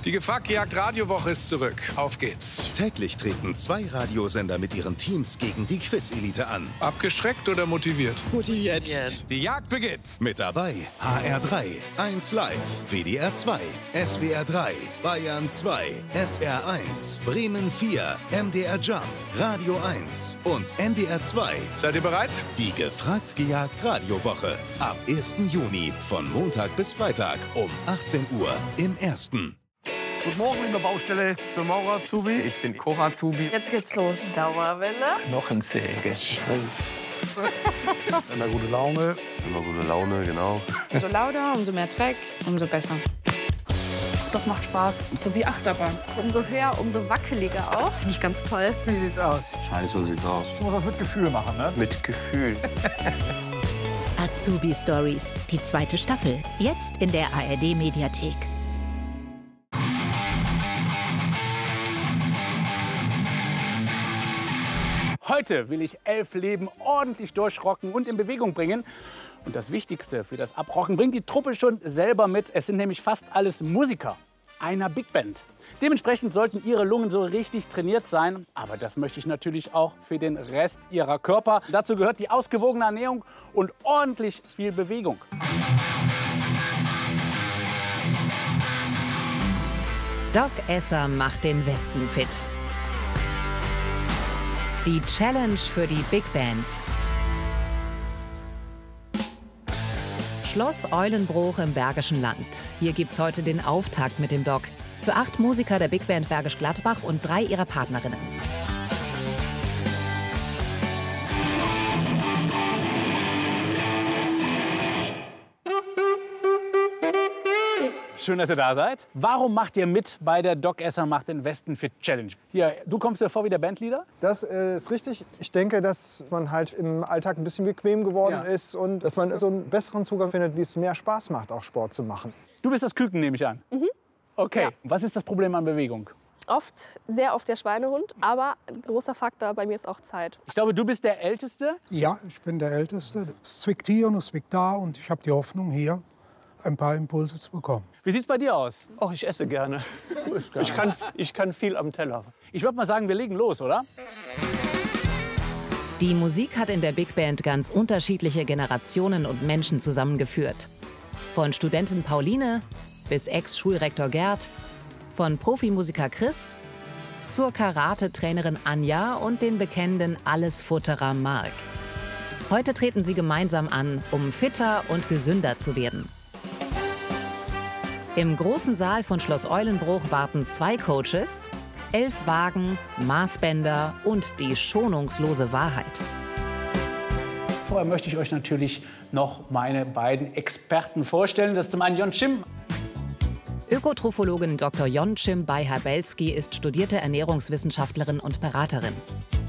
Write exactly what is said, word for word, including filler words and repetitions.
Die Gefragt-Gejagt-Radiowoche ist zurück. Auf geht's. Täglich treten zwei Radiosender mit ihren Teams gegen die Quiz-Elite an. Abgeschreckt oder motiviert? Motiviert. Die Jagd beginnt. Mit dabei H R drei, eins Live, W D R zwei, S W R drei, Bayern zwei, S R eins, Bremen vier, M D R Jump, Radio eins und N D R zwei. Seid ihr bereit? Die Gefragt-Gejagt-Radiowoche. Ab ersten Juni von Montag bis Freitag um achtzehn Uhr im Ersten. Guten Morgen, liebe Baustelle. Ich bin Maurer Azubi. Ich bin Cora Azubi. Jetzt geht's los. Dauerwelle. Knochensäge. Immer gute Laune. Immer gute Laune, genau. Umso lauter, umso mehr Dreck, umso besser. Das macht Spaß. So wie Achterbahn. Umso höher, umso wackeliger auch. Finde ich ganz toll. Wie sieht's aus? Scheiße sieht's aus. Ich muss das mit Gefühl machen, ne? Mit Gefühl. Azubi Stories, die zweite Staffel. Jetzt in der A R D-Mediathek. Heute will ich elf Leben ordentlich durchrocken und in Bewegung bringen. Und das Wichtigste für das Abrocken bringt die Truppe schon selber mit. Es sind nämlich fast alles Musiker einer Big Band. Dementsprechend sollten ihre Lungen so richtig trainiert sein. Aber das möchte ich natürlich auch für den Rest ihrer Körper. Dazu gehört die ausgewogene Ernährung und ordentlich viel Bewegung. Doc Esser macht den Westen fit. Die Challenge für die Big Band. Schloss Eulenbruch im Bergischen Land. Hier gibt's heute den Auftakt mit dem Doc. Für acht Musiker der Big Band Bergisch Gladbach und drei ihrer Partnerinnen. Schön, dass ihr da seid. Warum macht ihr mit bei der Doc Esser macht den Westen fit Challenge? Hier, du kommst dir vor wie der Bandleader? Das äh, ist richtig. Ich denke, dass man halt im Alltag ein bisschen bequem geworden Ja. ist und dass man so einen besseren Zugang findet, wie es mehr Spaß macht, auch Sport zu machen. Du bist das Küken, nehme ich an. Mhm. Okay. Ja. Was ist das Problem an Bewegung? Oft, sehr oft der Schweinehund. Aber ein großer Faktor bei mir ist auch Zeit. Ich glaube, du bist der Älteste. Ja, ich bin der Älteste. Es zwickt hier und es zwickt da und ich habe die Hoffnung, hier ein paar Impulse zu bekommen. Wie sieht's bei dir aus? Ach, ich esse gerne. Du isst gerne. Ich kann, ich kann viel am Teller. Ich würde mal sagen, wir legen los, oder? Die Musik hat in der Big Band ganz unterschiedliche Generationen und Menschen zusammengeführt. Von Studentin Pauline bis Ex-Schulrektor Gerd, von Profimusiker Chris zur Karate-Trainerin Anja und den bekennenden Allesfutterer Marc. Heute treten sie gemeinsam an, um fitter und gesünder zu werden. Im großen Saal von Schloss Eulenbruch warten zwei Coaches, elf Wagen, Maßbänder und die schonungslose Wahrheit. Vorher möchte ich euch natürlich noch meine beiden Experten vorstellen. Das ist zum einen Jon Chim. Ökotrophologin Doktor Jon Chim Beihabelski ist studierte Ernährungswissenschaftlerin und Beraterin.